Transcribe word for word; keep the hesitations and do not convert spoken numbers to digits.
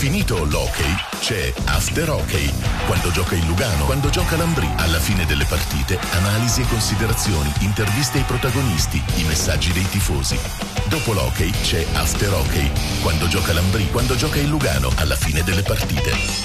Finito l'hockey, c'è After Hockey. Quando gioca il Lugano, quando gioca l'Ambrì. Alla fine delle partite, analisi e considerazioni, interviste ai protagonisti, i messaggi dei tifosi. Dopo l'hockey c'è After Hockey. Quando gioca l'Ambrì, quando gioca il Lugano, alla fine delle partite.